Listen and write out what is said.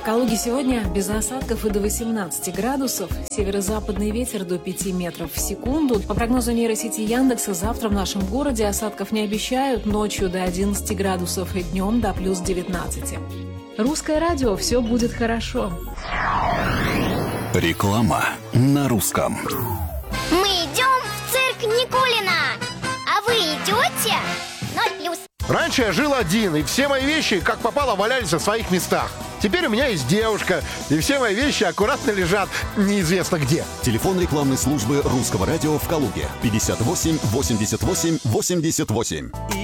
Калуге сегодня без осадков и до 18 градусов. Северо-западный ветер до 5 метров в секунду. По прогнозу нейросети Яндекса, завтра в нашем городе осадков не обещают. Ночью до 11 градусов и днем до плюс 19. Русское радио. Все будет хорошо. Реклама на русском. Мы идем в цирк Никулина. А вы идете? 0+. Раньше я жил один, и все мои вещи, как попало, валялись на своих местах. Теперь у меня есть девушка, и все мои вещи аккуратно лежат неизвестно где. Телефон рекламной службы Русского радио в Калуге 58 88 88.